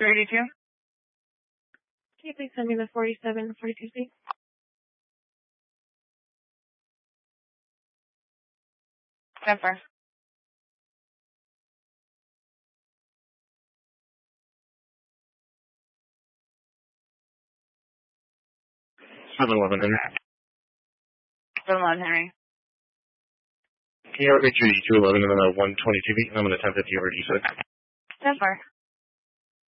382? Can you please send me the 4742 seat? Denver. 711 Henry. 711 Henry. Can you reach you 211 and then 120 TV? I'm going to 1050 over to you, sir. Denver.